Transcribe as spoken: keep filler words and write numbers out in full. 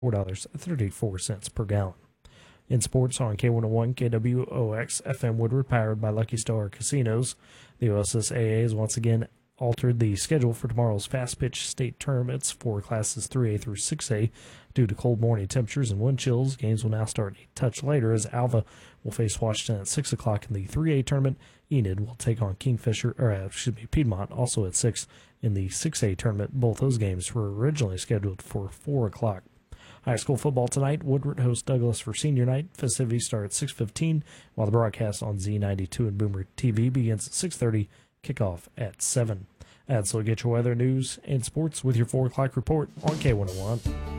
four dollars and thirty-four cents per gallon. In sports on K one oh one K W O X F M Woodward, powered by Lucky Star Casinos, the O S S A A has once again altered the schedule for tomorrow's fast-pitch state tournaments for classes three A through six A due to cold morning temperatures and wind chills. Games will now start a touch later as Alva will face Washington at six o'clock in the three A tournament. Enid will take on Kingfisher, or uh, excuse me, Piedmont, also at six in the six A tournament. Both those games were originally scheduled for four o'clock. High school football tonight. Woodward hosts Douglas for senior night. Festivities start at six fifteen, while the broadcast on Z ninety-two and Boomer T V begins at six thirty, kickoff at seven. And so get your weather, news, and sports with your four o'clock report on K one oh one.